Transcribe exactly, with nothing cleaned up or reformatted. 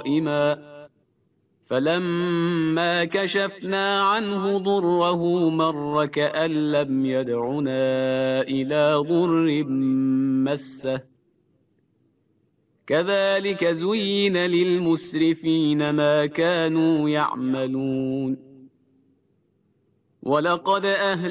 قائما فلما كشفنا عنه ضره مر كأن لم يدعنا إلى ضر مسه كذلك زين للمسرفين ما كانوا يعملون ولقد أهلكنا